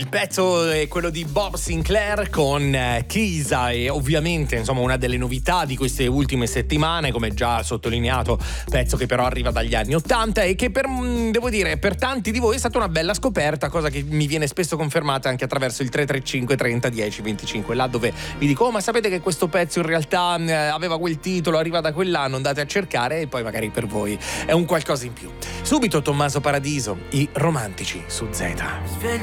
Il pezzo è quello di Bob Sinclair con Kisa, e ovviamente insomma una delle novità di queste ultime settimane, come già sottolineato, pezzo che però arriva dagli anni 80 e che devo dire per tanti di voi è stata una bella scoperta, cosa che mi viene spesso confermata anche attraverso il 335 30 10 25, là dove vi dico ma sapete che questo pezzo in realtà aveva quel titolo, arriva da quell'anno, andate a cercare e poi magari per voi è un qualcosa in più. Subito Tommaso Paradiso, I Romantici su Z. Sveglio